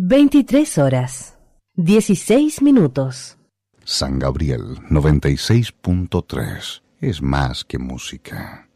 23 horas, 16 minutos. San Gabriel 96.3 es más que música.